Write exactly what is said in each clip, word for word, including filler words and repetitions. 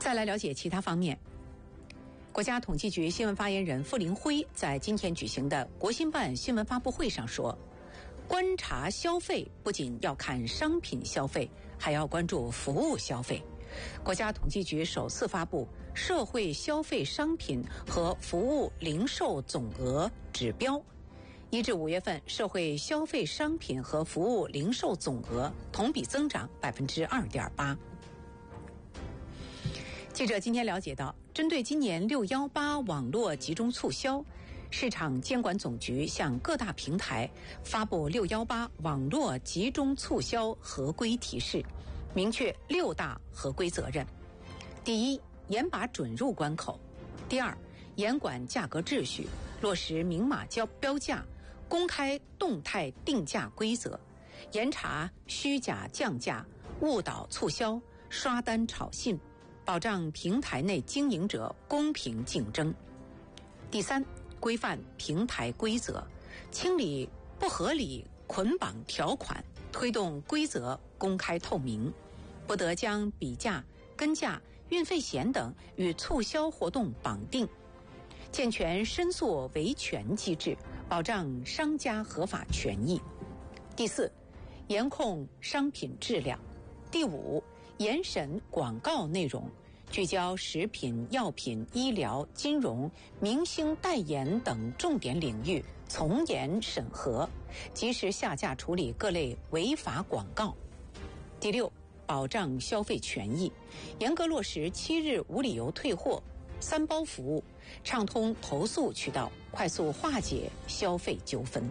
再来了解其他方面。国家统计局新闻发言人傅林辉在今天举行的国新办新闻发布会上说，观察消费不仅要看商品消费，还要关注服务消费。国家统计局首次发布社会消费商品和服务零售总额指标，一至五月份，社会消费商品和服务零售总额同比增长百分之二点八。记者今天了解到，针对今年六幺八网络集中促销，市场监管总局向各大平台发布六幺八网络集中促销合规提示，明确六大合规责任。第一，严把准入关口；第二，严管价格秩序，落实明码标价，公开动态定价规则，严查虚假降价、误导促销、刷单炒信，保障平台内经营者公平竞争。第三，规范平台规则，清理不合理捆绑条款，推动规则公开透明，不得将比价、跟价、运费险等与促销活动绑定，健全申诉维权机制，保障商家合法权益。第四，严控商品质量。第五，严审广告内容，聚焦食品、药品、医疗、金融、明星代言等重点领域，从严审核，及时下架处理各类违法广告。第六，保障消费权益，严格落实七日无理由退货、三包服务，畅通投诉渠道，快速化解消费纠纷。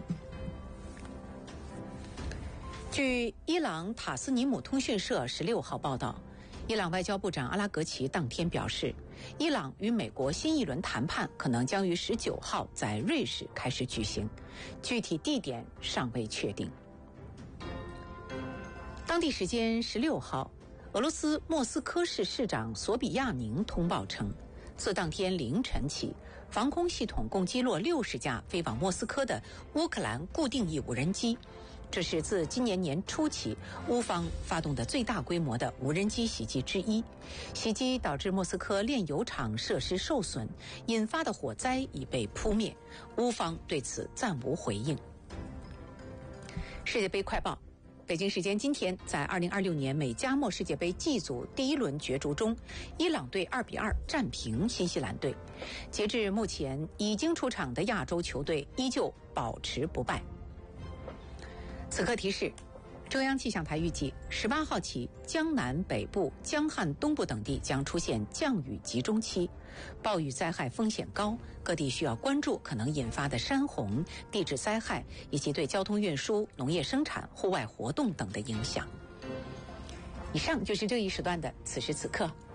据伊朗塔斯尼姆通讯社十六号报道，伊朗外交部长阿拉格齐当天表示，伊朗与美国新一轮谈判可能将于十九号在瑞士开始举行，具体地点尚未确定。当地时间十六号，俄罗斯莫斯科市市长索比亚宁通报称，自当天凌晨起，防空系统共击落六十架飞往莫斯科的乌克兰固定翼无人机。这是自今年年初起乌方发动的最大规模的无人机袭击之一。袭击导致莫斯科炼油厂设施受损，引发的火灾已被扑灭，乌方对此暂无回应。世界杯快报。北京时间今天，在二零二六年美加墨世界杯 G 组第一轮角逐中，伊朗队二比二战平新西兰队。截至目前，已经出场的亚洲球队依旧保持不败。此刻提示，中央气象台预计十八号起，江南北部、江汉东部等地将出现降雨集中期，暴雨灾害风险高，各地需要关注可能引发的山洪、地质灾害以及对交通运输、农业生产、户外活动等的影响。以上就是这一时段的此时此刻。